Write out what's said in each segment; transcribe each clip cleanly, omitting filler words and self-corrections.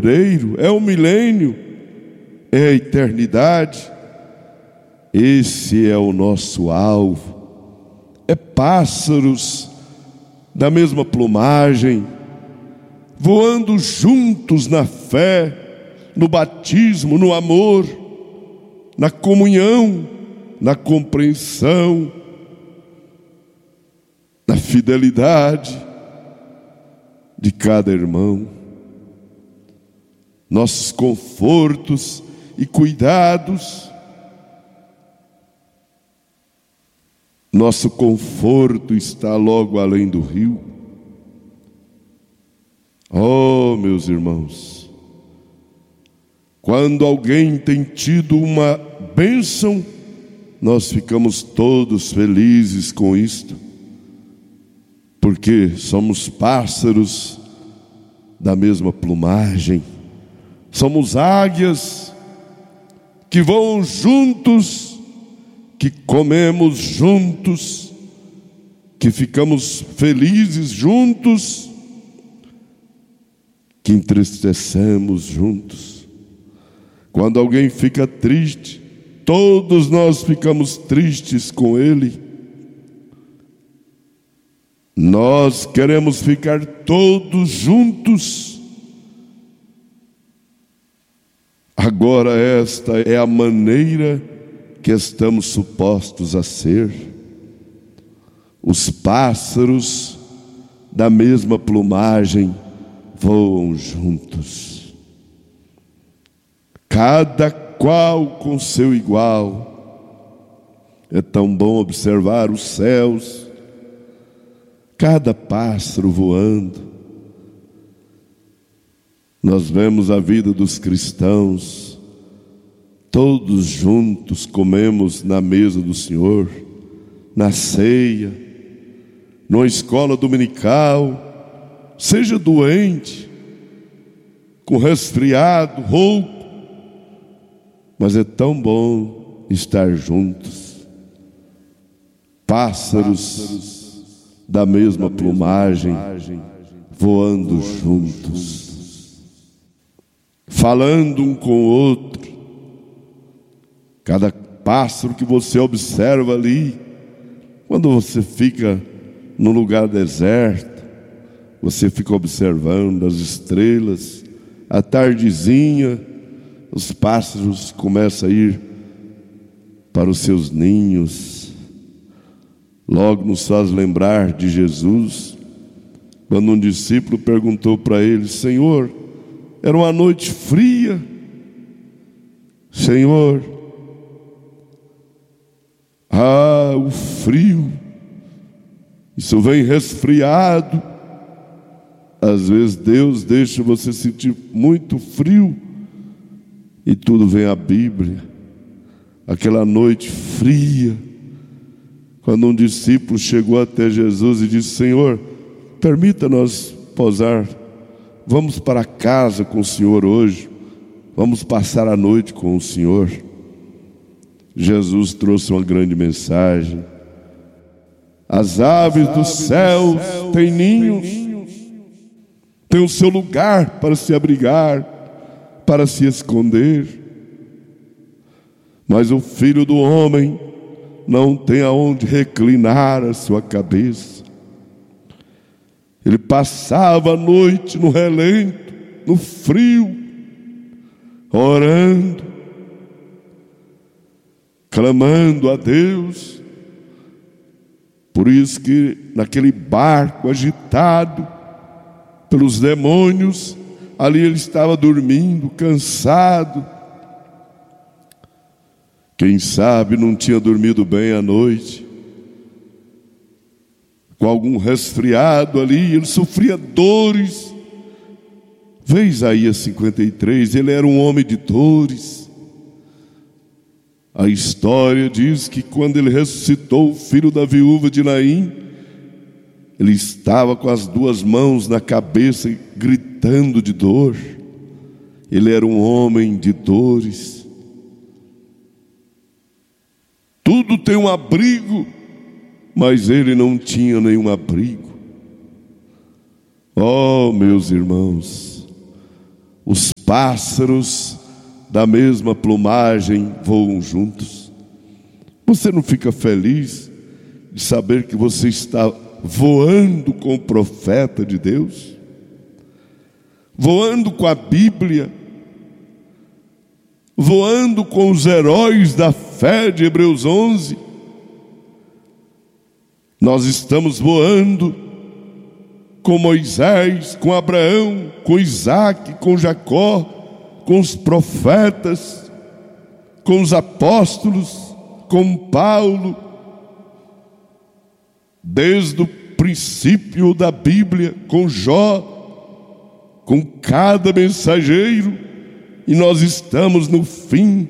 Cordeiro, é o milênio, é a eternidade. Esse é o nosso alvo. É pássaros da mesma plumagem, voando juntos na fé, no batismo, no amor, na comunhão, na compreensão, na fidelidade de cada irmão. Nossos confortos e cuidados, nosso conforto está logo além do rio. Oh, meus irmãos, quando alguém tem tido uma bênção, nós ficamos todos felizes com isto, porque somos pássaros da mesma plumagem, somos águias que voam juntos, que comemos juntos, que ficamos felizes juntos, que entristecemos juntos. Quando alguém fica triste, todos nós ficamos tristes com ele. Nós queremos ficar todos juntos. Agora esta é a maneira que estamos supostos a ser. Os pássaros da mesma plumagem voam juntos, cada qual com seu igual. É tão bom observar os céus, cada pássaro voando. Nós vemos a vida dos cristãos, todos juntos comemos na mesa do Senhor, na ceia, numa escola dominical. Seja doente, com resfriado, rouco, mas é tão bom estar juntos. Pássaros da mesma plumagem, voando juntos, falando um com o outro. Cada pássaro que você observa ali, quando você fica num lugar deserto, você fica observando as estrelas, à tardezinha, os pássaros começam a ir para os seus ninhos. Logo nos faz lembrar de Jesus, quando um discípulo perguntou para ele: Senhor, era uma noite fria, Senhor, o frio, isso vem resfriado. Às vezes Deus deixa você sentir muito frio, e tudo vem a Bíblia. Aquela noite fria, quando um discípulo chegou até Jesus e disse: Senhor, permita-nos pousar, vamos para casa com o Senhor hoje, vamos passar a noite com o Senhor. Jesus trouxe uma grande mensagem: as aves dos céus têm ninhos, tem o seu lugar para se abrigar, para se esconder. Mas o Filho do Homem não tem aonde reclinar a sua cabeça. Ele passava a noite no relento, no frio, orando, clamando a Deus. Por isso que naquele barco agitado pelos demônios, ali ele estava dormindo, cansado. Quem sabe não tinha dormido bem à noite, com algum resfriado ali, ele sofria dores. Vê Isaías 53, ele era um homem de dores. A história diz que quando ele ressuscitou o filho da viúva de Naim, ele estava com as duas mãos na cabeça, gritando de dor. Ele era um homem de dores. Tudo tem um abrigo, mas ele não tinha nenhum abrigo. Oh, meus irmãos, Os pássaros da mesma plumagem voam juntos. Você não fica feliz de saber que você está voando com o profeta de Deus? Voando com a Bíblia? Voando com os heróis da fé de Hebreus 11? Nós estamos voando com Moisés, com Abraão, com Isaac, com Jacó, com os profetas, com os apóstolos, com Paulo. Desde o princípio da Bíblia, com Jó, com cada mensageiro, e nós estamos no fim.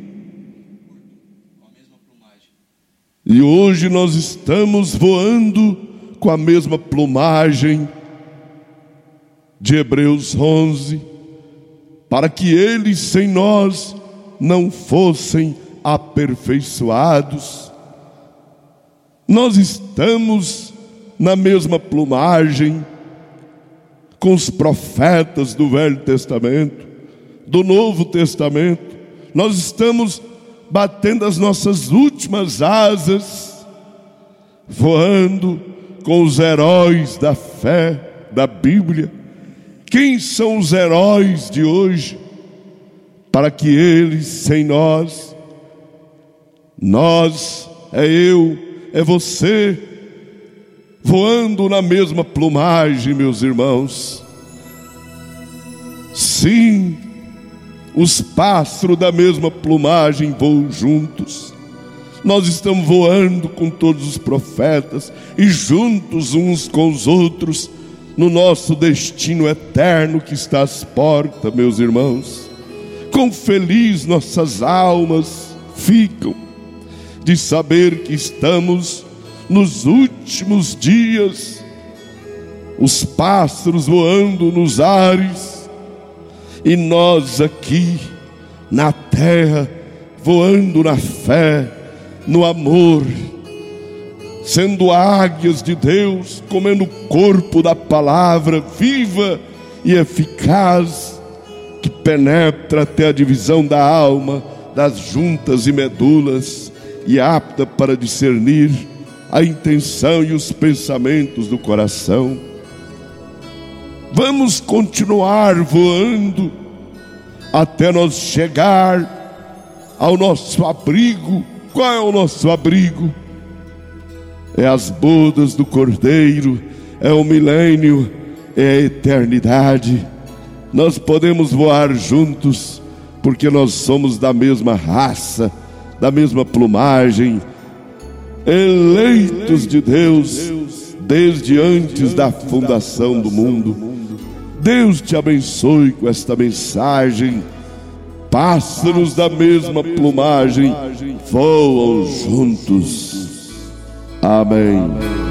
E hoje nós estamos voando com a mesma plumagem de Hebreus 11, para que eles sem nós não fossem aperfeiçoados. Nós estamos na mesma plumagem com os profetas do Velho Testamento, do Novo Testamento. Nós estamos batendo as nossas últimas asas, voando com os heróis da fé, da Bíblia. Quem são os heróis de hoje? Para que eles, sem nós, é eu, é você, voando na mesma plumagem, meus irmãos. Sim, os pássaros da mesma plumagem voam juntos. Nós estamos voando com todos os profetas e juntos uns com os outros no nosso destino eterno que está às portas, meus irmãos. Quão felizes nossas almas ficam de saber que estamos nos últimos dias, os pássaros voando nos ares, e nós aqui na terra, voando na fé, no amor, sendo águias de Deus, comendo o corpo da palavra viva e eficaz, que penetra até a divisão da alma, das juntas e medulas, e apta para discernir a intenção e os pensamentos do coração. Vamos continuar voando até nós chegar ao nosso abrigo. Qual é o nosso abrigo? É as bodas do Cordeiro, é o milênio, é a eternidade. Nós podemos voar juntos, porque nós somos da mesma raça, da mesma plumagem, eleitos de Deus, desde antes da fundação do mundo. Deus te abençoe com esta mensagem. Pássaros da mesma plumagem voam juntos. Amém.